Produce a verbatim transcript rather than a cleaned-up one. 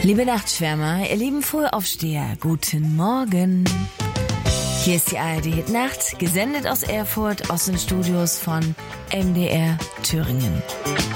Liebe Nachtschwärmer, ihr lieben Frühaufsteher, guten Morgen. Hier ist die A R D Hit Nacht, gesendet aus Erfurt, aus den Studios von M D R Thüringen.